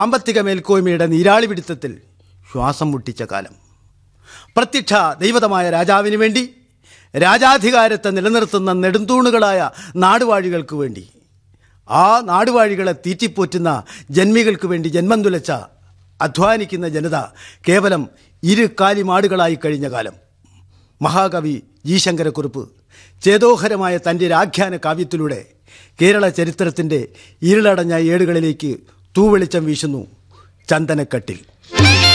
അമ്പത്തിക മേൽക്കോയ്മയുടെ നീരാളി പിടുത്തത്തിൽ ശ്വാസം മുട്ടിച്ച കാലം. പ്രത്യക്ഷ ദൈവതമായ രാജാവിന് വേണ്ടി, രാജാധികാരത്തെ നിലനിർത്തുന്ന നെടുന്തൂണുകളായ നാടുവാഴികൾക്ക് വേണ്ടി, ആ നാടുവാഴികളെ തീറ്റിപ്പോറ്റുന്ന ജന്മികൾക്ക് വേണ്ടി ജന്മം തുലച്ച അധ്വാനിക്കുന്ന ജനത കേവലം ഇരുകാലിമാടുകളായി കഴിഞ്ഞ കാലം. മഹാകവി ജി ശങ്കരക്കുറുപ്പ് ചേതോഹരമായ തൻ്റെ രാഖ്യാന കാവ്യത്തിലൂടെ കേരള ചരിത്രത്തിൻ്റെ ഇരുളടഞ്ഞ ഏടുകളിലേക്ക് തൂവെളിച്ചം വീശുന്നു. ചന്ദനക്കട്ടിൽ.